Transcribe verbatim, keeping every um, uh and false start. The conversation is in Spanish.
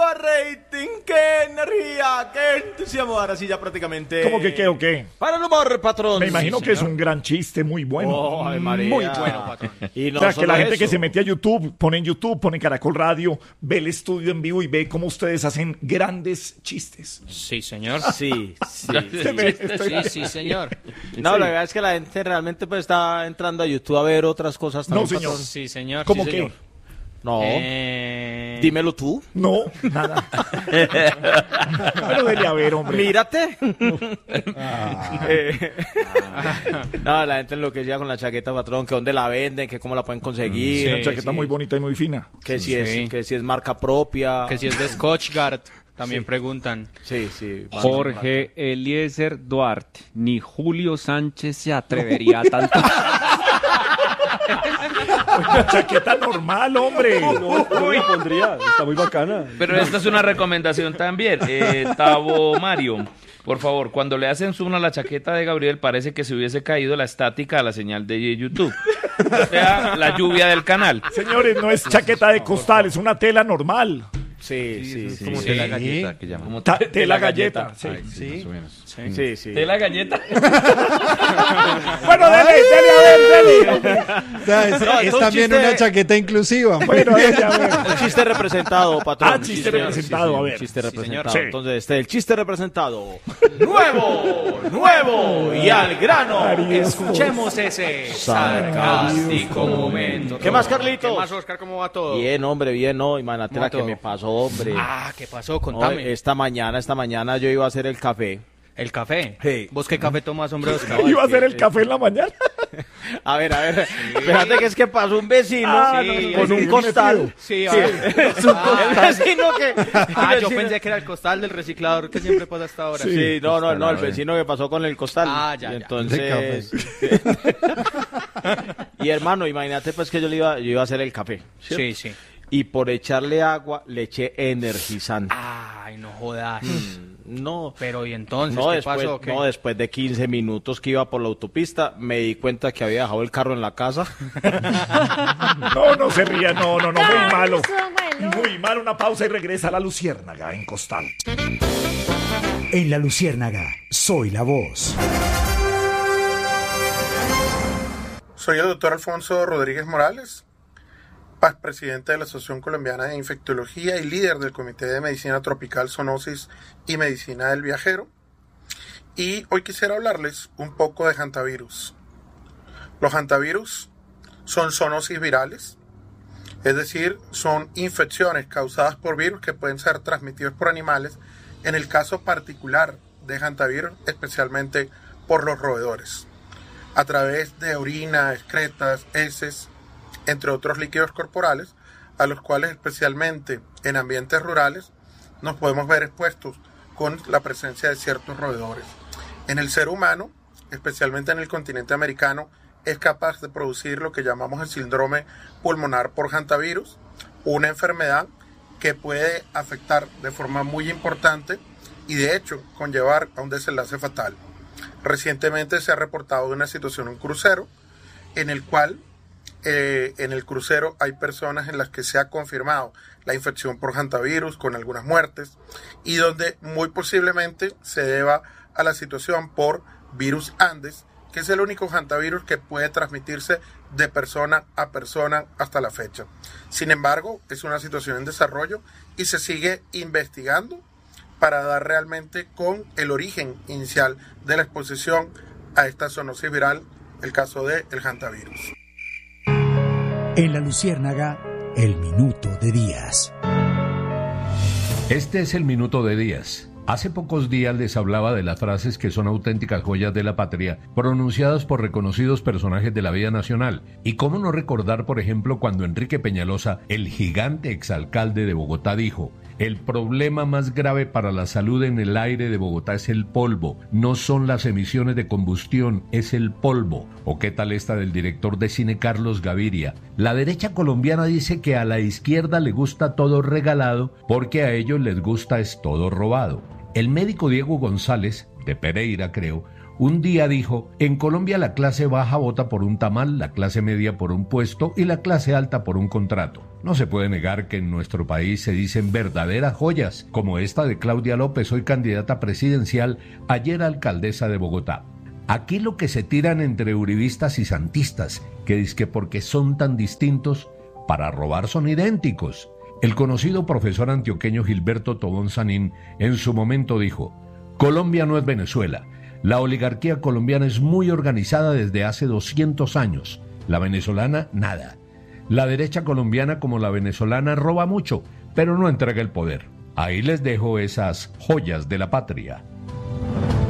rating, qué energía, qué entusiasmo. Ahora sí ya prácticamente... ¿Cómo que qué o qué? Para el humor, patrón. Me imagino Sí, que es señor. un gran chiste, muy bueno. Oh, Ave María. Muy bueno, patrón. Y no o sea, que solo la gente eso. que se mete a YouTube, pone en YouTube, pone en Caracol Radio, ve el estudio en vivo y ve cómo ustedes hacen grandes chistes. Sí, señor. Sí, sí. Se me- estoy- Sí, sí, señor. No, la verdad es que la gente realmente pues está entrando a YouTube a ver otras cosas también. No, señor. patrón. Sí, señor. ¿Cómo Sí, qué? señor. No, Eh... dímelo tú. No, nada. Bueno, dele a ver, hombre. Mírate. Ah. Eh, no, la gente enloquecida con la chaqueta, patrón, que dónde la venden, que cómo la pueden conseguir, Una chaqueta muy bonita y muy fina. que si Sí. es que si es marca propia. Que si es de Scotchgard, también preguntan. Sí, sí. Jorge Eliezer Duarte, ni Julio Sánchez se atrevería a tanto. Una chaqueta normal, hombre. No, no me pondría, está muy bacana. Pero esta es una recomendación también. Eh, Tavo Mario, por favor, cuando le hacen zoom a la chaqueta de Gabriel, parece que se hubiese caído la estática a la señal de YouTube. O sea, la lluvia del canal. Señores, no es chaqueta de costal, es una tela normal. Sí, sí, sí. Como sí. tela galleta que llaman. Ta- tela galleta. Sí. Sí, más o menos. Sí, sí. ¿De la galleta? Bueno, dele, dele, a ver, dele. O sea, es, No, es es un también chiste- una chaqueta inclusiva. Bueno, dele, a ver. El chiste representado, patrón. Ah, chiste Sí, señor. representado, Sí, sí, a ver. Chiste Sí, representado. señor. Sí. Entonces, este el chiste representado. Nuevo, nuevo y al grano. Escuchemos ese sarcástico momento. ¿Qué más, Carlitos? ¿Qué más, Oscar? ¿Cómo va todo? Bien, hombre, bien, no. Imagínate ¿Cómo la va que todo? me pasó, hombre. Ah, ¿qué pasó? No, Contame. esta mañana, esta mañana yo iba a hacer el café. ¿El café? Sí. ¿Vos qué café tomas, hombre, Oscar? Iba a hacer el café en la mañana. A ver, a ver. Fíjate que es que pasó un vecino Ah, no, no, no, con sí, un sí, costal. Sí, a Sí. ver. El vecino que. Ah, el yo vecino- pensé que era el costal del reciclador que siempre pasa hasta ahora. Sí, no, no, no, el vecino que pasó con el costal. Ah, ya, Y ya. entonces. Y hermano, imagínate pues que yo le iba, yo iba a hacer el café. ¿cierto? Sí, sí. Y por echarle agua le eché energizante. Ay, no jodas. No. Pero ¿y entonces No qué después, pasó? o qué? no, después de quince minutos que iba por la autopista, me di cuenta que había dejado el carro en la casa. No, no se ría, no, no, no, muy malo. Muy mal, una pausa y regresa a la Luciérnaga en Costal. En La Luciérnaga, soy la voz. Soy el doctor Alfonso Rodríguez Morales, Paz, presidente de la Asociación Colombiana de Infectología y líder del Comité de Medicina Tropical, Zoonosis y Medicina del Viajero. Y hoy quisiera hablarles un poco de hantavirus. Los hantavirus son zoonosis virales, es decir, son infecciones causadas por virus que pueden ser transmitidos por animales, en el caso particular de hantavirus, especialmente por los roedores, a través de orina, excretas, heces, entre otros líquidos corporales, a los cuales especialmente en ambientes rurales nos podemos ver expuestos con la presencia de ciertos roedores. En el ser humano, especialmente en el continente americano, es capaz de producir lo que llamamos el síndrome pulmonar por hantavirus, una enfermedad que puede afectar de forma muy importante y de hecho conllevar a un desenlace fatal. Recientemente se ha reportado una situación en un crucero en el cual eh, en el crucero hay personas en las que se ha confirmado la infección por hantavirus con algunas muertes y donde muy posiblemente se deba a la situación por virus Andes, que es el único hantavirus que puede transmitirse de persona a persona hasta la fecha. Sin embargo, es una situación en desarrollo y se sigue investigando para dar realmente con el origen inicial de la exposición a esta zoonosis viral, el caso del hantavirus. En La Luciérnaga, el minuto de Díaz. Este es el minuto de Díaz. Hace pocos días les hablaba de las frases que son auténticas joyas de la patria, pronunciadas por reconocidos personajes de la vida nacional. Y cómo no recordar, por ejemplo, cuando Enrique Peñalosa, el gigante exalcalde de Bogotá, dijo: el problema más grave para la salud en el aire de Bogotá es el polvo, no son las emisiones de combustión, es el polvo. ¿O qué tal esta del director de cine Carlos Gaviria? La derecha colombiana dice que a la izquierda le gusta todo regalado porque a ellos les gusta es todo robado. El médico Diego González, de Pereira creo, un día dijo: en Colombia la clase baja vota por un tamal, la clase media por un puesto y la clase alta por un contrato. No se puede negar que en nuestro país se dicen verdaderas joyas, como esta de Claudia López, hoy candidata presidencial, ayer alcaldesa de Bogotá. Aquí lo que se tiran entre uribistas y santistas, que dizque porque son tan distintos, para robar son idénticos. El conocido profesor antioqueño Gilberto Tobón Sanín en su momento dijo: Colombia no es Venezuela. La oligarquía colombiana es muy organizada desde hace doscientos años. La venezolana, nada. La derecha colombiana como la venezolana roba mucho, pero no entrega el poder. Ahí les dejo esas joyas de la patria.